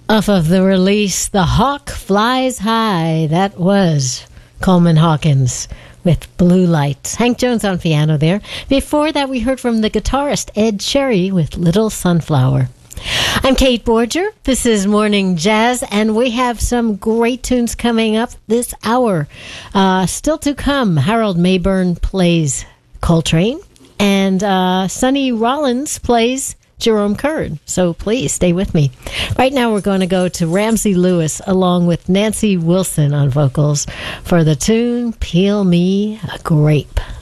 Off of the release, The Hawk Flies High. That was Coleman Hawkins with Blue Lights. Hank Jones on piano there. Before that, we heard from the guitarist Ed Cherry with Little Sunflower. I'm Kate Borger. This is Morning Jazz, and we have some great tunes coming up this hour. Still to come, Harold Mayburn plays Coltrane, and Sonny Rollins plays Jerome Kern. So please stay with me. Right now we're going to go to Ramsey Lewis along with Nancy Wilson on vocals for the tune Peel Me a Grape.